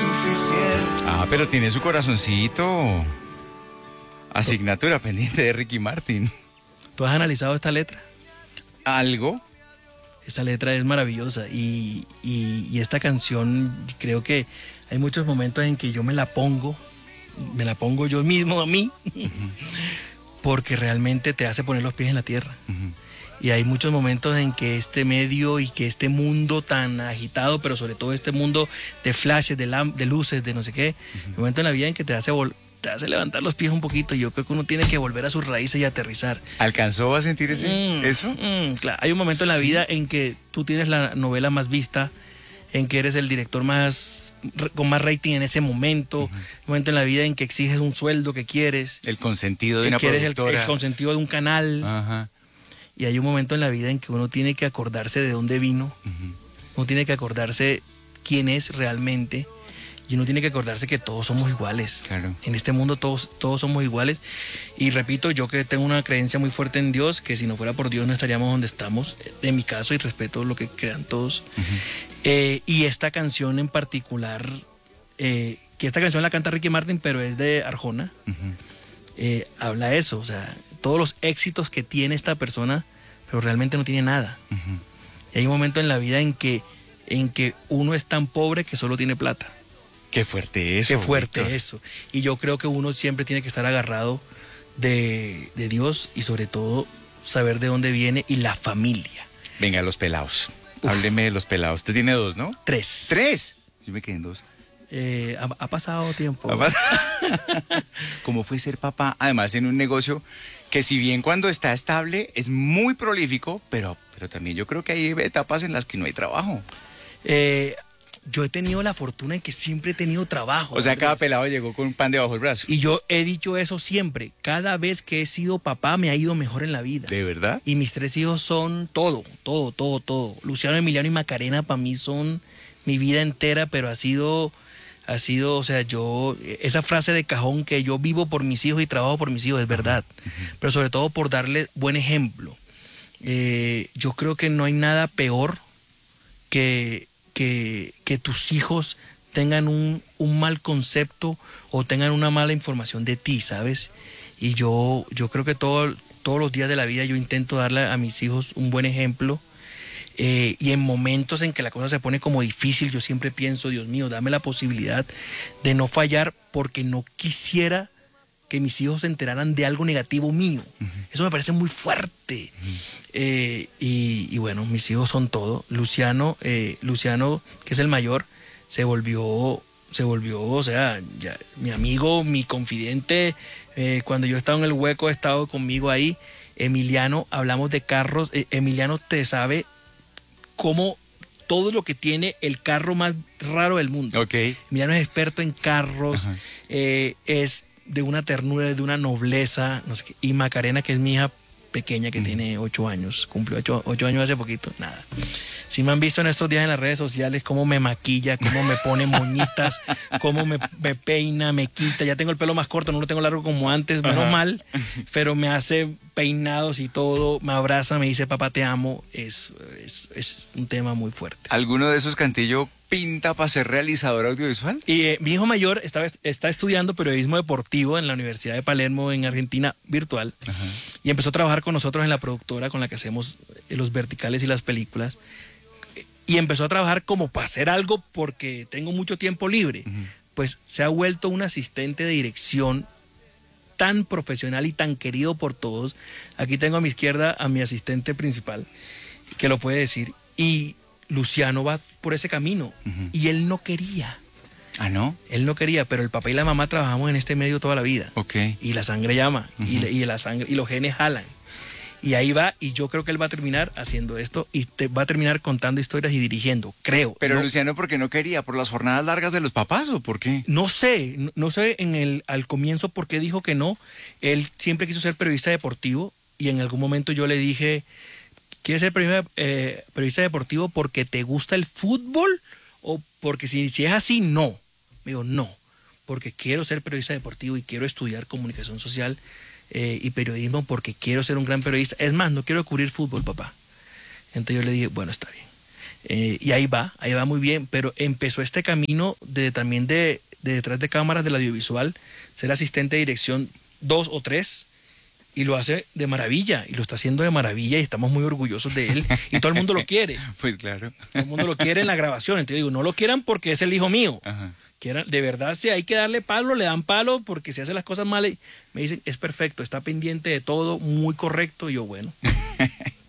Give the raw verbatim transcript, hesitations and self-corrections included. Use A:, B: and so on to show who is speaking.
A: suficiente.
B: Ah, pero tiene su corazoncito. Asignatura pendiente de Ricky Martin.
C: ¿Tú has analizado esta letra?
B: ¿Algo?
C: Esta letra es maravillosa y, y, y esta canción creo que hay muchos momentos en que yo me la pongo, me la pongo yo mismo a mí, uh-huh. porque realmente te hace poner los pies en la tierra. Uh-huh. Y hay muchos momentos en que este medio y que este mundo tan agitado, pero sobre todo este mundo de flashes, de, lam- de luces, de no sé qué, uh-huh. hay momentos en la vida en que te hace vol- te hace levantar los pies un poquito y yo creo que uno tiene que volver a sus raíces y aterrizar.
B: ¿Alcanzó a sentir ese,
C: mm,
B: eso?
C: Mm, claro, hay un momento en la sí. vida en que tú tienes la novela más vista, en que eres el director más con más rating en ese momento, uh-huh. un momento en la vida en que exiges un sueldo que quieres.
B: El consentido de una
C: que eres el,
B: productora.
C: el consentido de un canal.
B: Uh-huh.
C: Y hay un momento en la vida en que uno tiene que acordarse de dónde vino, uh-huh. uno tiene que acordarse quién es realmente. Y uno tiene que acordarse que todos somos iguales.
B: Claro.
C: En este mundo todos, todos somos iguales. Y repito, yo que tengo una creencia muy fuerte en Dios, que si no fuera por Dios no estaríamos donde estamos, en mi caso, y respeto lo que crean todos. Uh-huh. Eh, y esta canción en particular, eh, que esta canción la canta Ricky Martin, pero es de Arjona, uh-huh. eh, habla eso, o sea, todos los éxitos que tiene esta persona, pero realmente no tiene nada. Uh-huh. Y hay un momento en la vida en que, en que uno es tan pobre que solo tiene plata.
B: Qué fuerte eso.
C: Qué fuerte
B: Víctor.
C: eso. Y yo creo que uno siempre tiene que estar agarrado de, de Dios y sobre todo saber de dónde viene y la familia.
B: Venga, los pelados. Uf. Hábleme de los pelados. Usted tiene dos, ¿no?
C: Tres.
B: ¿Tres? Yo me quedé en dos.
C: Eh, ha, ha pasado tiempo.
B: ¿Ha pasado? ¿Cómo fue ser papá? Además, en un negocio que si bien cuando está estable es muy prolífico, pero, pero también yo creo que hay etapas en las que no hay trabajo.
C: Eh... Yo he tenido la fortuna en que siempre he tenido trabajo.
B: O sea,
C: Andrés.
B: cada pelado llegó con un pan debajo del brazo.
C: Y yo he dicho eso siempre. Cada vez que he sido papá me ha ido mejor en la vida.
B: ¿De verdad?
C: Y mis tres hijos son todo, todo, todo, todo. Luciano, Emiliano y Macarena para mí son mi vida entera, pero ha sido, ha sido, o sea, yo, esa frase de cajón que yo vivo por mis hijos y trabajo por mis hijos, es verdad. Uh-huh. Pero sobre todo por darle buen ejemplo. Eh, yo creo que no hay nada peor que... Que, que tus hijos tengan un, un mal concepto o tengan una mala información de ti, ¿sabes? Y yo, yo creo que todo, todos los días de la vida yo intento darle a mis hijos un buen ejemplo. Eh, y en momentos en que la cosa se pone como difícil, yo siempre pienso, Dios mío, dame la posibilidad de no fallar porque no quisiera que mis hijos se enteraran de algo negativo mío. Uh-huh. Eso me parece muy fuerte. Uh-huh. Eh, y, y bueno, mis hijos son todo. Luciano, eh, Luciano, que es el mayor, se volvió, se volvió, o sea, ya, mi amigo, mi confidente. Eh, cuando yo estaba en el hueco, ha estado conmigo ahí. Emiliano, hablamos de carros. Eh, Emiliano te sabe cómo todo lo que tiene el carro más raro del mundo.
B: Okay.
C: Emiliano es experto en carros, uh-huh. eh, es de una ternura, de una nobleza, no sé qué. Y Macarena, que es mi hija pequeña, que uh-huh. tiene ocho años, cumplió ocho, ocho años hace poquito, nada. Si me han visto en estos días en las redes sociales, cómo me maquilla, cómo me pone moñitas, cómo me, me peina, me quita. Ya tengo el pelo más corto, no lo tengo largo como antes, menos uh-huh. mal, pero me hace peinados y todo, me abraza, me dice, papá, te amo. Es, es, es un tema muy fuerte.
B: ¿Alguno de esos Cantillo pinta para ser realizador audiovisual?
C: Y eh, mi hijo mayor está, está estudiando periodismo deportivo en la Universidad de Palermo, en Argentina, virtual. Uh-huh. Y empezó a trabajar con nosotros en la productora con la que hacemos los verticales y las películas. Y empezó a trabajar como para hacer algo porque tengo mucho tiempo libre. Uh-huh. Pues se ha vuelto un asistente de dirección tan profesional y tan querido por todos. Aquí tengo a mi izquierda a mi asistente principal, que lo puede decir. Y Luciano va por ese camino. Uh-huh. Y él no quería.
B: ¿Ah, no?
C: Él no quería, pero el papá y la mamá trabajamos en este medio toda la vida.
B: Okay.
C: Y la sangre llama. Uh-huh. y, y, la sangre, y los genes jalan. Y ahí va, y yo creo que él va a terminar haciendo esto y te va a terminar contando historias y dirigiendo, creo.
B: Pero
C: ¿no?
B: Luciano, ¿por qué no quería? ¿Por las jornadas largas de los papás o por qué?
C: No sé, no, no sé en el, al comienzo por qué dijo que no. Él siempre quiso ser periodista deportivo y en algún momento yo le dije, ¿quieres ser periodista, eh, periodista deportivo porque te gusta el fútbol? O porque si, si es así, no. Me dijo, no, porque quiero ser periodista deportivo y quiero estudiar comunicación social Eh, y periodismo porque quiero ser un gran periodista. Es más, no quiero cubrir fútbol, papá. Entonces yo le dije, bueno, está bien. Eh, y ahí va, ahí va muy bien, pero empezó este camino de también de, de detrás de cámaras del audiovisual, ser asistente de dirección dos o tres, y lo hace de maravilla, y lo está haciendo de maravilla, y estamos muy orgullosos de él, y todo el mundo lo quiere.
B: Pues claro.
C: Todo el mundo lo quiere en la grabación, entonces digo, no lo quieran porque es el hijo mío.
B: Ajá.
C: Quieran, de verdad, si hay que darle palo, le dan palo, porque si hace las cosas mal, me dicen, es perfecto, está pendiente de todo, muy correcto, y yo, bueno.